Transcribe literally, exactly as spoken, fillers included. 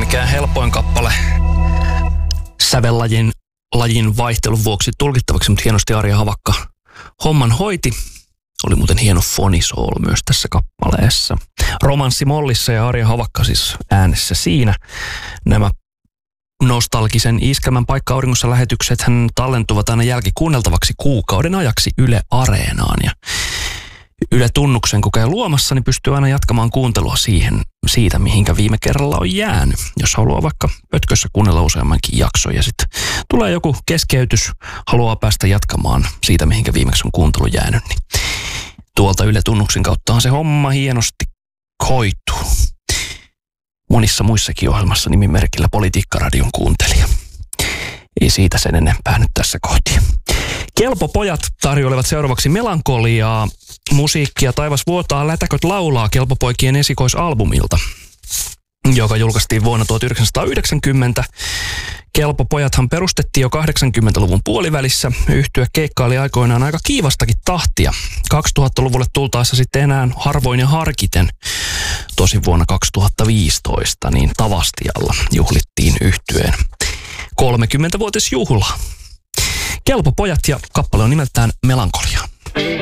mikään helpoin kappale sävellajin lajin vaihtelun vuoksi tulkittavaksi, mutta hienosti Arja Havakka homman hoiti. Oli muuten hieno fonisoul myös tässä kappaleessa. Romanssi mollissa ja Arja Havakka siis äänessä siinä. Nämä nostalgisen iskelmän paikka auringossa lähetykset hän tallentuvat aina jälkikuunneltavaksi kuukauden ajaksi Yle Areenaan. Ja Yle Tunnuksen kun käy luomassa, niin pystyy aina jatkamaan kuuntelua siihen, siitä, mihinkä viime kerralla on jäänyt. Jos haluaa vaikka pötkössä kuunnella useammankin jakson ja sitten tulee joku keskeytys, haluaa päästä jatkamaan siitä, mihinkä viimeksi on kuuntelu jäänyt, niin tuolta Yle Tunnuksen kauttahan se homma hienosti hoituu. Monissa muissakin ohjelmassa nimimerkillä Politiikkaradion kuuntelija. Ei siitä sen enempää nyt tässä kohti. Kelpo pojat tarjoilevat seuraavaksi melankoliaa, musiikkia. Taivas vuotaa, lätäköt laulaa Kelpopoikien esikoisalbumilta, joka julkaistiin vuonna tuhatyhdeksänsataayhdeksänkymmentä. Kelpopojathan perustettiin jo kahdeksankymmentäluvun puolivälissä. Yhtye keikkaili aikoinaan aika kiivastakin tahtia. kaksituhattaluvulle tultaessa sitten enää harvoin ja harkiten. Tosin vuonna kaksituhattaviisitoista niin Tavastialla juhlittiin yhtyeen kolmekymmentävuotisjuhlaa. Kelpopojat ja kappale on nimeltään Melankolia.